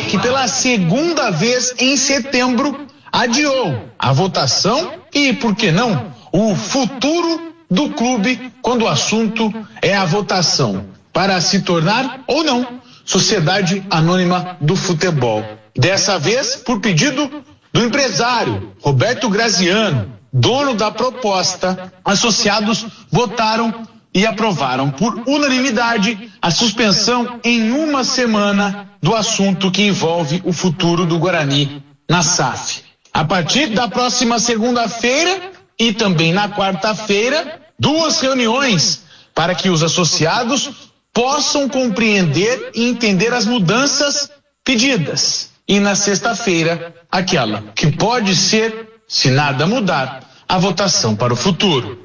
que pela segunda vez em setembro adiou a votação e, por que não, o futuro do clube quando o assunto é a votação para se tornar ou não Sociedade Anônima do Futebol. Dessa vez, por pedido do empresário Roberto Graziano, dono da proposta, associados votaram e aprovaram por unanimidade a suspensão em uma semana do assunto que envolve o futuro do Guarani na SAF. A partir da próxima segunda-feira e também na quarta-feira, 2 reuniões para que os associados possam compreender e entender as mudanças pedidas. E na sexta-feira, aquela que pode ser, se nada mudar, a votação para o futuro.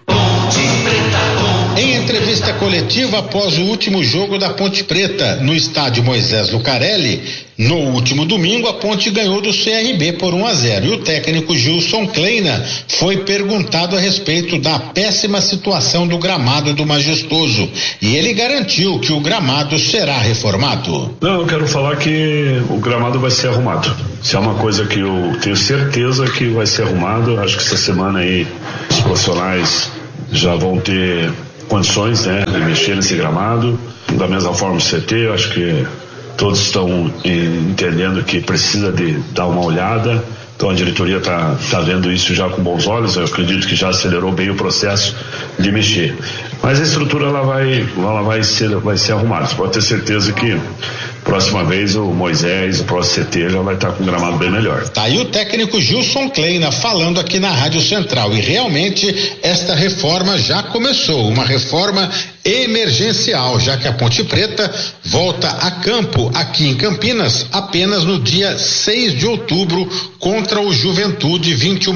Em entrevista coletiva após o último jogo da Ponte Preta no estádio Moisés Lucarelli, no último domingo a Ponte ganhou do CRB por 1-0 e o técnico Gilson Kleina foi perguntado a respeito da péssima situação do gramado do Majestoso e ele garantiu que o gramado será reformado. Não, eu quero falar que o gramado vai ser arrumado. Se é uma coisa que eu tenho certeza que vai ser arrumado, acho que essa semana aí os profissionais já vão ter condições, né, de mexer nesse gramado. Da mesma forma o CT, eu acho que todos estão entendendo que precisa de dar uma olhada. Então a diretoria está vendo isso já com bons olhos. Eu acredito que já acelerou bem o processo de mexer. Mas a estrutura ela vai ser arrumada. Você pode ter certeza que próxima vez o Moisés, o próximo CT já vai estar com um gramado bem melhor. Tá aí o técnico Gilson Kleina falando aqui na Rádio Central e realmente esta reforma já começou, uma reforma emergencial, já que a Ponte Preta volta a campo aqui em Campinas apenas no dia 6 de outubro contra o Juventude,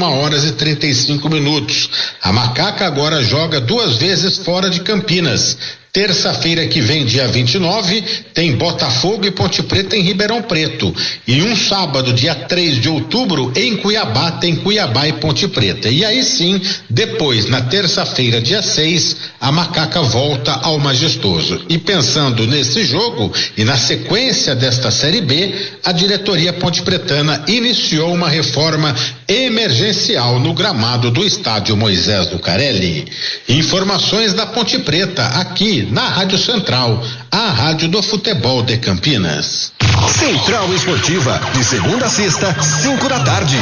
21h35. A Macaca agora joga 2 vezes fora de Campinas. Terça-feira que vem, dia 29, tem Botafogo e Ponte Preta em Ribeirão Preto. E um sábado, dia 3 de outubro, em Cuiabá, tem Cuiabá e Ponte Preta. E aí sim, depois, na terça-feira, dia 6, a Macaca volta ao Majestoso. E pensando nesse jogo e na sequência desta Série B, a diretoria ponte-pretana iniciou uma reforma emergencial no gramado do estádio Moisés Lucarelli. Informações da Ponte Preta, aqui na Rádio Central, a rádio do futebol de Campinas. Central Esportiva, de segunda a sexta, 5 da tarde.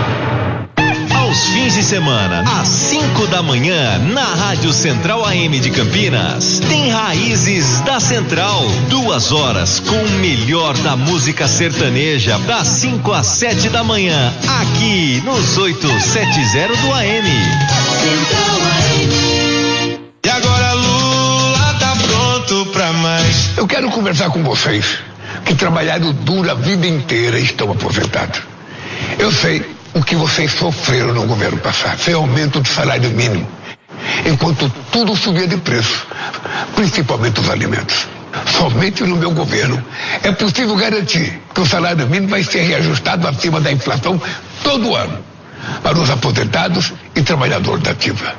Aos fins de semana, às 5 da manhã, na Rádio Central AM de Campinas, tem Raízes da Central. 2 horas com o melhor da música sertaneja, das 5 às 7 da manhã, aqui nos 870 do AM. Central AM. E agora Lula tá pronto pra mais. Eu quero conversar com vocês que trabalharam duro a vida inteira e estão aposentados. Eu sei o que vocês sofreram no governo passado, sem aumento do salário mínimo, enquanto tudo subia de preço, principalmente os alimentos. Somente no meu governo é possível garantir que o salário mínimo vai ser reajustado acima da inflação todo ano, para os aposentados e trabalhadores da ativa.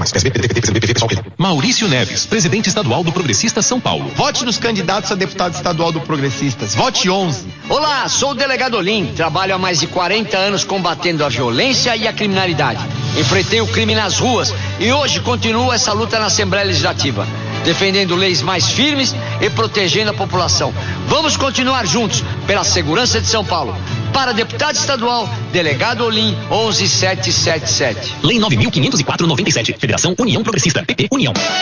Maurício Neves, presidente estadual do Progressistas São Paulo. Vote nos candidatos a deputado estadual do Progressistas. Vote 11. Olá, sou o delegado Olim. Trabalho há mais de 40 anos combatendo a violência e a criminalidade. Enfrentei o crime nas ruas e hoje continuo essa luta na Assembleia Legislativa, defendendo leis mais firmes e protegendo a população. Vamos continuar juntos pela segurança de São Paulo. Para deputado estadual, delegado Olim, 11777. Lei 9.504/97. Federação União Progressista. PP União.